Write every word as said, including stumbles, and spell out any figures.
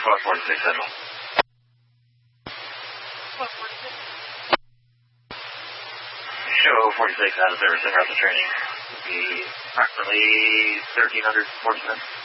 twelve forty-six Central. Show forty-six out of service and route to training. Would be approximately thirteen hundred forty minutes.